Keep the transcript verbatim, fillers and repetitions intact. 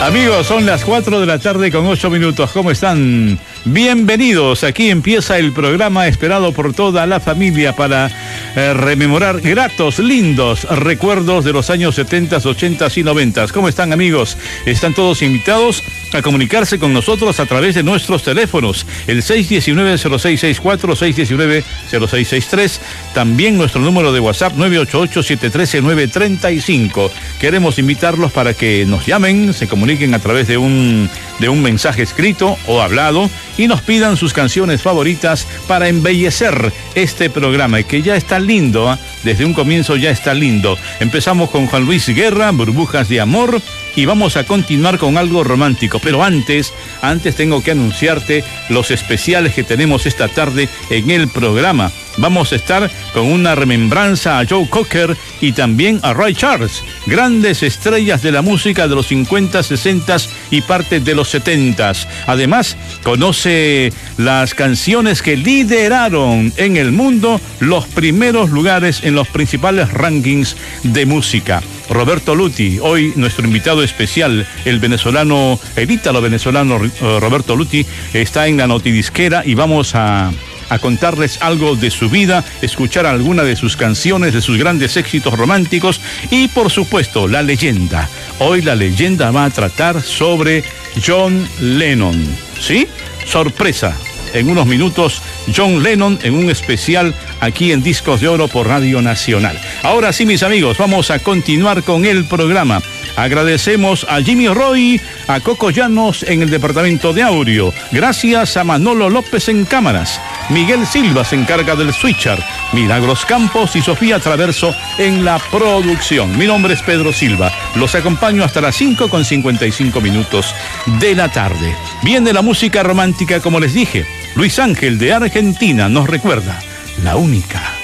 Amigos, son las cuatro de la tarde con ocho minutos. ¿Cómo están? Bienvenidos. Aquí empieza el programa esperado por toda la familia para eh, rememorar gratos, lindos recuerdos de los años setenta, ochenta y noventa. ¿Cómo están, amigos? Están todos invitados a comunicarse con nosotros a través de nuestros teléfonos, el seis uno nueve, cero seis seis cuatro, seis uno nueve, cero seis seis tres, también nuestro número de WhatsApp nueve ocho ocho, siete uno tres, nueve tres cinco. Queremos invitarlos para que nos llamen, se comuniquen a través de un, de un mensaje escrito o hablado y nos pidan sus canciones favoritas para embellecer este programa, que ya está lindo, ¿eh? Desde un comienzo ya está lindo. Empezamos con Juan Luis Guerra, Burbujas de Amor, y vamos a continuar con algo romántico. Pero antes, antes tengo que anunciarte los especiales que tenemos esta tarde en el programa. Vamos a estar con una remembranza a Joe Cocker y también a Ray Charles, grandes estrellas de la música de los cincuenta, sesenta y parte de los setenta. Además, conoce las canciones que lideraron en el mundo los primeros lugares en los principales rankings de música. Roberto Luti, hoy nuestro invitado especial, el venezolano, el ítalo venezolano uh, Roberto Luti, está en la notidisquera y vamos a... a contarles algo de su vida, escuchar alguna de sus canciones, de sus grandes éxitos románticos y, por supuesto, la leyenda. Hoy la leyenda va a tratar sobre John Lennon, ¿sí? Sorpresa. En unos minutos, John Lennon en un especial aquí en Discos de Oro por Radio Nacional. Ahora sí, mis amigos, vamos a continuar con el programa. Agradecemos a Jimmy Roy, a Coco Llanos en el departamento de audio. Gracias a Manolo López en cámaras. Miguel Silva se encarga del switcher. Milagros Campos y Sofía Traverso en la producción. Mi nombre es Pedro Silva. Los acompaño hasta las cinco con cincuenta y cinco minutos de la tarde. Viene la música romántica, como les dije. Luis Ángel de Argentina nos recuerda, la única.